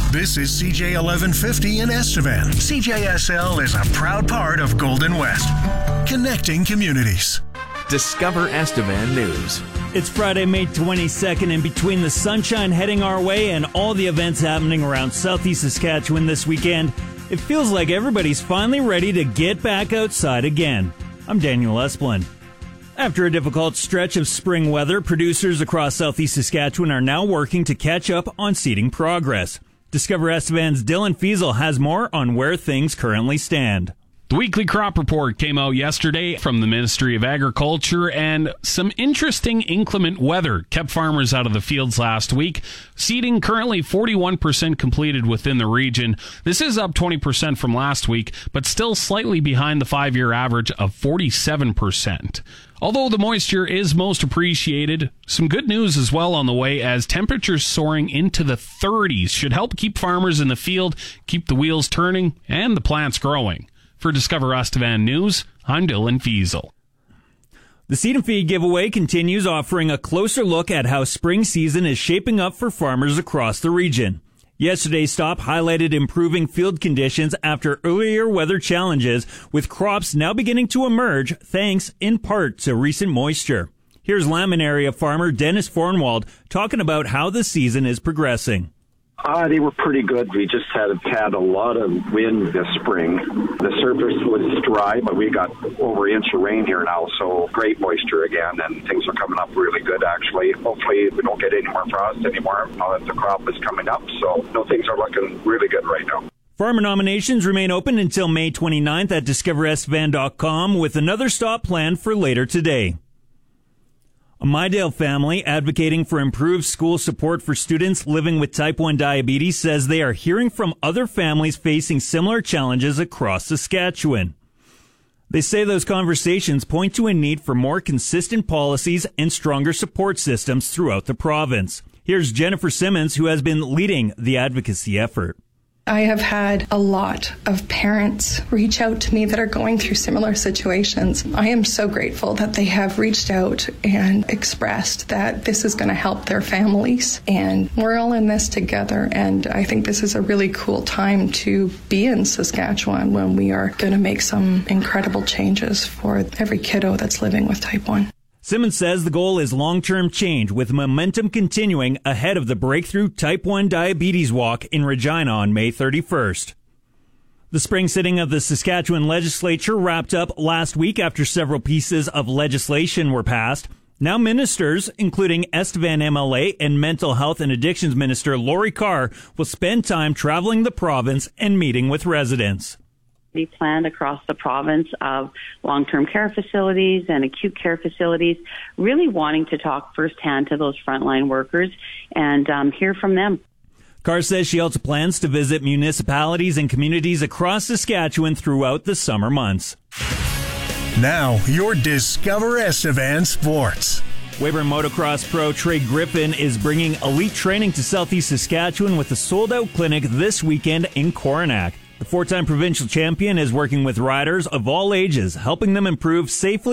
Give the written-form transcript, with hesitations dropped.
This is CJ 1150 in Estevan. CJSL is a proud part of Golden West, connecting communities. Discover Estevan News. It's Friday, May 22nd, and between the sunshine heading our way and all the events happening around southeast Saskatchewan this weekend, it feels like everybody's finally ready to get back outside again. I'm Daniel Esplin. After a difficult stretch of spring weather, producers across southeast Saskatchewan are now working to catch up on seeding progress. Discover Estevan's Dylan Fiesel has more on where things currently stand. The weekly crop report came out yesterday from the Ministry of Agriculture, and some interesting inclement weather kept farmers out of the fields last week. Seeding currently 41% completed within the region. This is up 20% from last week, but still slightly behind the 5-year average of 47%. Although the moisture is most appreciated, some good news as well on the way, as temperatures soaring into the 30s should help keep farmers in the field, keep the wheels turning, and the plants growing. For Discover Estevan News, I'm Dylan Fiesel. The Seed and Feed giveaway continues, offering a closer look at how spring season is shaping up for farmers across the region. Yesterday's stop highlighted improving field conditions after earlier weather challenges, with crops now beginning to emerge thanks in part to recent moisture. Here's Lammen area farmer Dennis Fornwald talking about how the season is progressing. They were pretty good. We just had a lot of wind this spring. The surface was dry, but we got over an inch of rain here now, so great moisture again, and things are coming up really good, actually. Hopefully we don't get any more frost anymore now that the crop is coming up, so things are looking really good right now. Farmer nominations remain open until May 29th at discoverestevan.com, with another stop planned for later today. A Mydale family advocating for improved school support for students living with type 1 diabetes says they are hearing from other families facing similar challenges across Saskatchewan. They say those conversations point to a need for more consistent policies and stronger support systems throughout the province. Here's Jennifer Simmons, who has been leading the advocacy effort. I have had a lot of parents reach out to me that are going through similar situations. I am so grateful that they have reached out and expressed that this is going to help their families, and we're all in this together. And I think this is a really cool time to be in Saskatchewan when we are going to make some incredible changes for every kiddo that's living with type 1. Simmons says the goal is long-term change, with momentum continuing ahead of the Breakthrough Type 1 Diabetes Walk in Regina on May 31st. The spring sitting of the Saskatchewan legislature wrapped up last week after several pieces of legislation were passed. Now ministers, including Estevan MLA and Mental Health and Addictions Minister Lori Carr, will spend time traveling the province and meeting with residents. Be planned across the province of long-term care facilities and acute care facilities, really wanting to talk firsthand to those frontline workers and hear from them. Carr says she also plans to visit municipalities and communities across Saskatchewan throughout the summer months. Now, your Discover Estevan Sports. Weyburn Motocross pro Trey Griffin is bringing elite training to southeast Saskatchewan with a sold-out clinic this weekend in Coronach. The 4-time provincial champion is working with riders of all ages, helping them improve safely